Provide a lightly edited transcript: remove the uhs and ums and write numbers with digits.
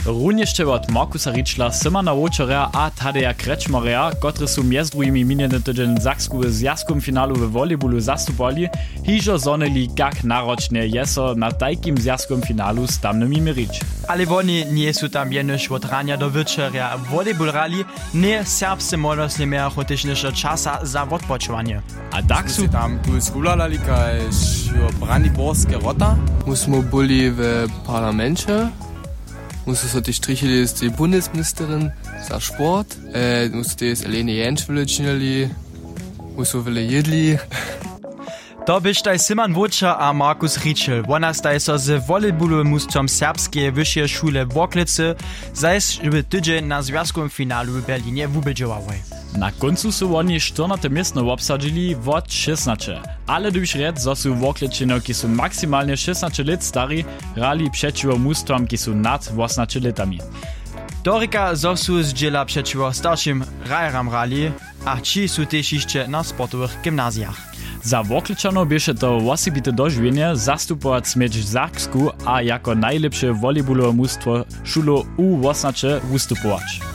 Runješte od Markusa Ričla, Simona Wočera a Tadeja Krečmareja, kotrzy su mjez drugimi minjeny tydzień Zaksku w zjazkom finalu w volejbolu zastupali, hižo zonili kak naročne jeso na tajkim zjazkom finalu z tamnymi mirič. Ale oni nie są tam jenoż od rania do wieczora volejbol rali, nie serbscy młodosni miało też jeszcze czasa za odpoczywanie. A tak su tam tu skulala kaj Brandiborskie Rota. Musimy byli w parlamencie. Musimy sobie strichili z tej Bundesministerin za sport. Musimy z Eleni Jentsch wyleczyli. Musimy jedli. To byś taj Simon Wočer a Markus Ričl. Ona staj so z volejbolowym serbskiej wyższej szule w Oklicy, zaś by tydzień na związkowym finalu w Berlinie wubydżowały. Na końcu su oni 14. miejsce obsadzili od 16. Ale duž red, zo su Wokličino, ki su maksymalnie 16 lat stari, rali przeciwko mustwom, ki su nad 18 latami. Dorika zo su zdziela przeciwko starszym rajeram rali, a ci su też jeszcze na sportowych gimnazjach. Za Wokličanov bieše to osobite doživljenje zastupovať smieč v Zaksku a jako najlepšie volejbolowe mustwo šulo U18 vystupovať.